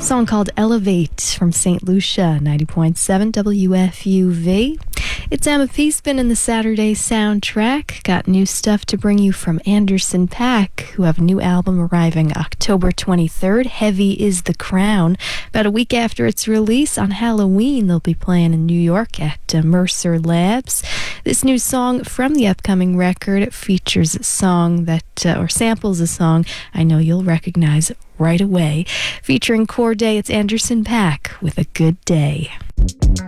Song called Elevate from St. Lucia, 90.7 WFUV. It's Emma Peaceman in the Saturday soundtrack. Got new stuff to bring you from Anderson .Paak, who have a new album arriving October 23rd. Heavy is the Crown. About a week after its release on Halloween, they'll be playing in New York at Mercer Labs. This new song from the upcoming record features a song that, or samples a song I know you'll recognize right away. Featuring Corday, it's Anderson .Paak with A Good Day.